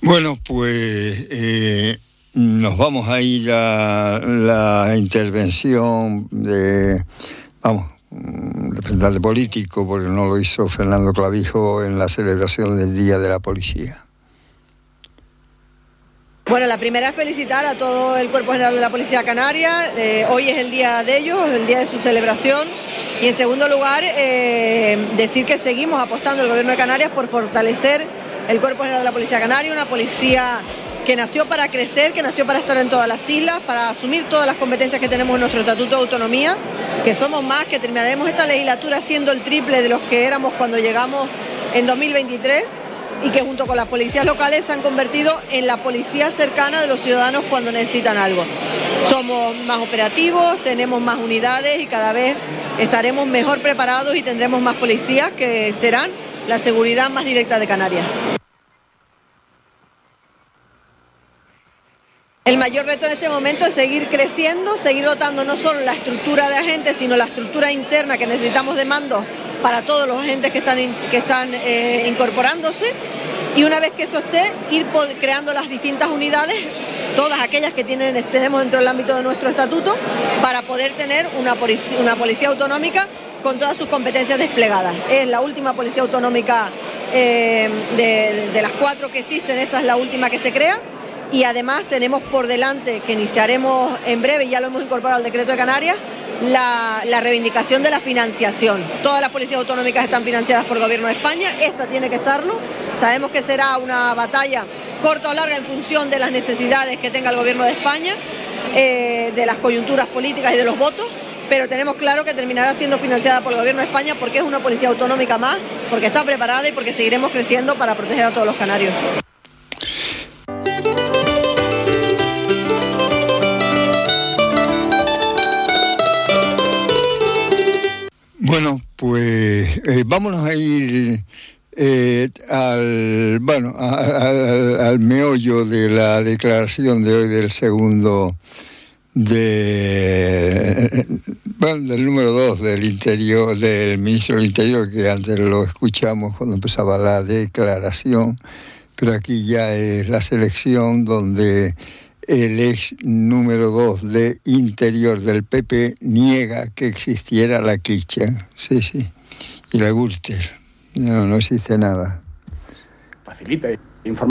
Bueno, pues nos vamos a ir a la intervención de, representante político, porque no lo hizo Fernando Clavijo en la celebración del Día de la Policía. Bueno, la primera es felicitar a todo el Cuerpo General de la Policía Canaria. Hoy es el día de ellos, el día de su celebración. Y en segundo lugar, decir que seguimos apostando el Gobierno de Canarias por fortalecer el Cuerpo General de la Policía Canaria, una policía que nació para crecer, que nació para estar en todas las islas, para asumir todas las competencias que tenemos en nuestro Estatuto de Autonomía, que somos más, que terminaremos esta legislatura siendo el triple de los que éramos cuando llegamos en 2023 y que junto con las policías locales se han convertido en la policía cercana de los ciudadanos cuando necesitan algo. Somos más operativos, tenemos más unidades y cada vez estaremos mejor preparados y tendremos más policías que serán la seguridad más directa de Canarias. El mayor reto en este momento es seguir creciendo, seguir dotando no solo la estructura de agentes, sino la estructura interna que necesitamos de mando para todos los agentes que están incorporándose. Y una vez que eso esté, ir creando las distintas unidades, todas aquellas que tenemos dentro del ámbito de nuestro estatuto, para poder tener una policía autonómica con todas sus competencias desplegadas. Es la última policía autonómica de las 4 que existen, esta es la última que se crea. Y además tenemos por delante, que iniciaremos en breve, y ya lo hemos incorporado al decreto de Canarias, la reivindicación de la financiación. Todas las policías autonómicas están financiadas por el Gobierno de España, esta tiene que estarlo. Sabemos que será una batalla corta o larga en función de las necesidades que tenga el Gobierno de España, de las coyunturas políticas y de los votos, pero tenemos claro que terminará siendo financiada por el Gobierno de España porque es una policía autonómica más, porque está preparada y porque seguiremos creciendo para proteger a todos los canarios. Bueno, pues vámonos a ir al meollo de la declaración de hoy del segundo del número 2 del Interior, del ministro del Interior, que antes lo escuchamos cuando empezaba la declaración, pero aquí ya es la selección donde el ex número 2 de Interior del PP niega que existiera la quicha. Sí, y la Gürtel. No existe nada. Facilita información.